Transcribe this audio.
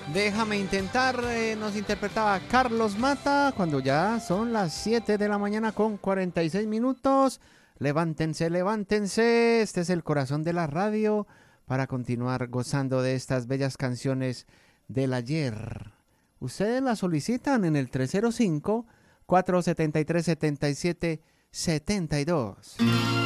Déjame intentar, nos interpretaba Carlos Mata cuando ya son las 7 de la mañana con 46 minutos. Levántense, levántense. Este es el corazón de la radio para continuar gozando de estas bellas canciones del ayer. Ustedes las solicitan en el 305-473-7772.